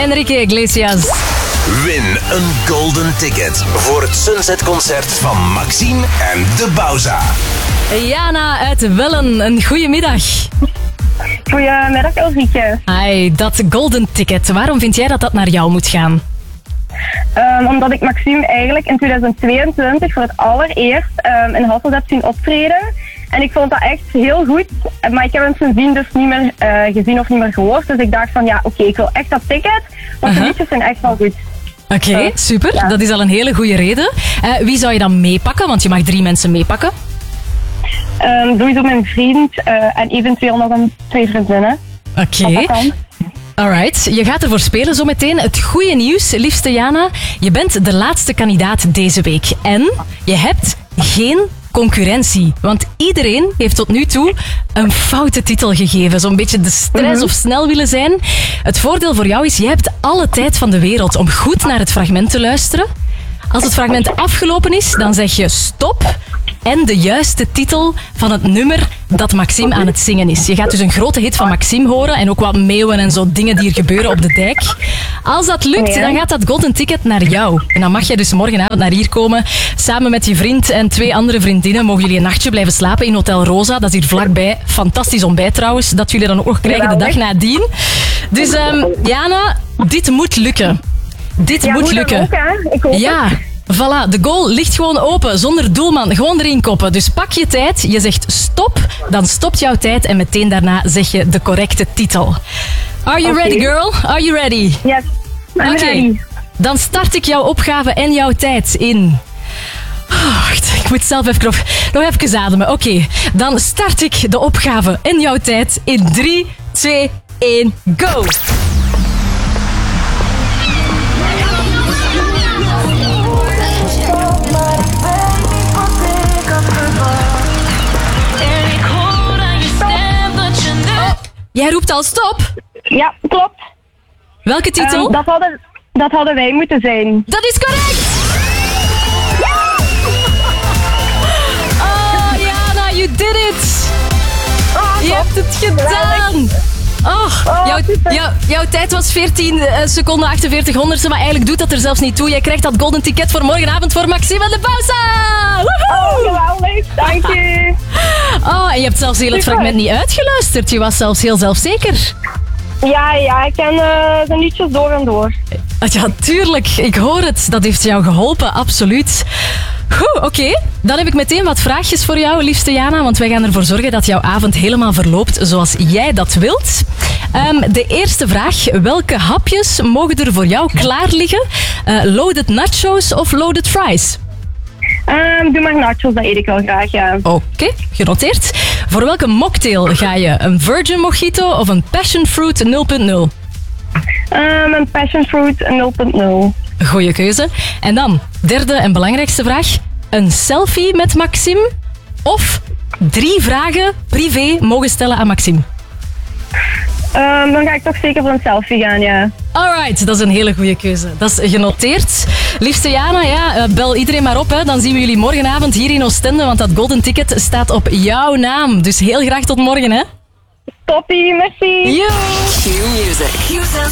Enrique Iglesias. Win een golden ticket voor het Sunset-concert van Maxime en De Bauza. Jana uit Wellen, een goedemiddag. Goedemiddag, Ulrieke. Hi, dat golden ticket. Waarom vind jij dat dat naar jou moet gaan? Omdat ik Maxime eigenlijk in 2022 voor het allereerst in Hasselt heb zien optreden. En ik vond dat echt heel goed. Maar ik heb hem sindsdien dus niet meer gezien of niet meer gehoord. Dus ik dacht van oké, ik wil echt dat ticket. Want de liedjes zijn echt wel goed. Oké, super. Ja. Dat is al een hele goede reden. Wie zou je dan meepakken? Want je mag 3 mensen meepakken. Sowieso mijn vriend en eventueel nog 2 vriendinnen. Oké. Alright, je gaat ervoor spelen zometeen. Het goede nieuws, liefste Jana. Je bent de laatste kandidaat deze week. En je hebt geen concurrentie. Want iedereen heeft tot nu toe een foute titel gegeven. Zo'n beetje de stress of snel willen zijn. Het voordeel voor jou is, je hebt alle tijd van de wereld om goed naar het fragment te luisteren. Als het fragment afgelopen is, dan zeg je stop en de juiste titel van het nummer dat Maxime aan het zingen is. Je gaat dus een grote hit van Maxime horen en ook wat meeuwen en zo dingen die er gebeuren op de dijk. Als dat lukt, dan gaat dat golden ticket naar jou. En dan mag jij dus morgenavond naar hier komen. Samen met je vriend en 2 andere vriendinnen mogen jullie een nachtje blijven slapen in Hotel Rosa. Dat is hier vlakbij. Fantastisch ontbijt trouwens, dat jullie dan ook nog krijgen de dag nadien. Dus Jana, dit moet lukken. Dit moet lukken. Ook, hè? Ik hoop het. Voilà, de goal ligt gewoon open, zonder doelman, gewoon erin koppen. Dus pak je tijd, je zegt stop, dan stopt jouw tijd en meteen daarna zeg je de correcte titel. Are you ready, girl? Are you ready? Yes, I'm ready. Dan start ik jouw opgave en jouw tijd in... wacht, ik moet zelf nog even ademen. Oké, dan start ik de opgave en jouw tijd in 3, 2, 1, go! Jij roept al stop? Ja, klopt. Welke titel? Dat hadden wij moeten zijn. Dat is correct! Oh, Jana, you did it! Je hebt het gedaan! Jouw tijd was 14 seconden 48 honderdste, maar eigenlijk doet dat er zelfs niet toe. Jij krijgt dat golden ticket voor morgenavond voor Maxime en De Bauza! Geweldig, dank je. En je hebt zelfs heel het fragment niet uitgeluisterd. Je was zelfs heel zelfzeker. Ja, ik ken de liedjes door en door. Ja, tuurlijk. Ik hoor het. Dat heeft jou geholpen, absoluut. Goed, oké. Dan heb ik meteen wat vraagjes voor jou, liefste Jana. Want wij gaan ervoor zorgen dat jouw avond helemaal verloopt zoals jij dat wilt. De eerste vraag. Welke hapjes mogen er voor jou klaar liggen? Loaded nachos of loaded fries? Doe maar nachos, dat eet ik wel graag, ja. Oké, genoteerd. Voor welke mocktail ga je? Een virgin mojito of een passion fruit 0.0? Een passion fruit 0.0. Goeie keuze. En dan, derde en belangrijkste vraag. Een selfie met Maxime of 3 vragen privé mogen stellen aan Maxime? Dan ga ik toch zeker voor een selfie gaan, ja. Alright, dat is een hele goede keuze. Dat is genoteerd. Liefste Jana, bel iedereen maar op. Hè. Dan zien we jullie morgenavond hier in Oostende, want dat golden ticket staat op jouw naam. Dus heel graag tot morgen, hè. Toppie, merci. Yo. Q Music.